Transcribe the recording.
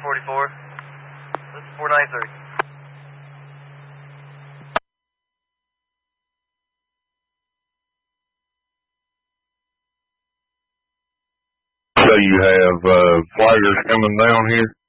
444. This is 493. So you have flaggers coming down here?